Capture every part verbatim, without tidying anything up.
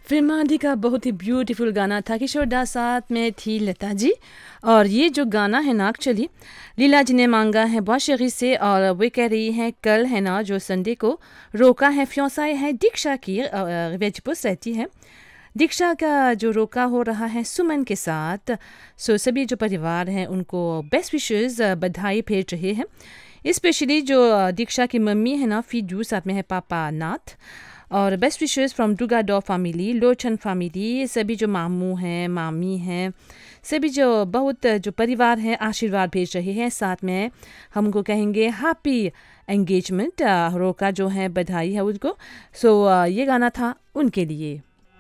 फिल्मांदी का बहुत ही ब्यूटीफुल गाना था। किशोर दास साथ में थी लता जी। और ये जो गाना है ना एक्चुअली लीला जी ने मांगा है बहुत शगी से, और वे कह रही हैं कल है ना जो संडे को रोका है फ्योंसाए है दीक्षा की वेजपुस रहती है। दीक्षा का जो रोका हो रहा है सुमन के साथ। सो सभी जो परिवार हैं उनको बेस्ट विशेस बधाई भेज रहे हैं। स्पेशली जो दीक्षा की मम्मी है ना फीजू, साथ में है पापा नाथ, और best wishes from डुगाडो family, Lochan family, सभी जो मामू हैं मामी हैं, सभी जो बहुत जो परिवार हैं आशीर्वाद भेज रहे हैं। साथ में हमको कहेंगे हैप्पी एंगेजमेंट, रोका जो है बधाई है उनको। सो so, ये गाना था उनके लिए।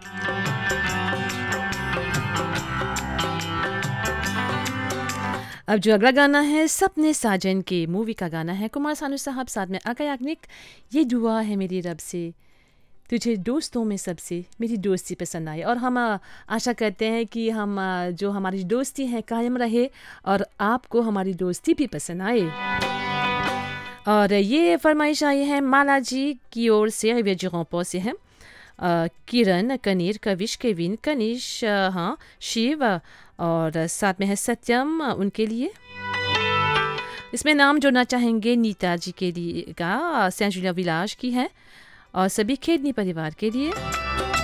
अब जो अगला गाना है सपने साजन के मूवी का गाना है, कुमार सानू साहब साथ में आका याग्निक। ये दुआ है मेरी रब से तुझे दोस्तों में सबसे मेरी दोस्ती पसंद आई, और हम आशा करते हैं कि हम जो हमारी दोस्ती है कायम रहे और आपको हमारी दोस्ती भी पसंद आए। और ये फरमाइश आई है माला जी की ओर से, रिवेजिरोंपो से है। किरण, कनीर, कविश, केविन, कनिश, हाँ शिव, और साथ में है सत्यम उनके लिए। इसमें नाम जोड़ना चाहेंगे नीता जी के लिए का, सेंट जूलिया विलास की है, और सभी खेदनी परिवार के लिए।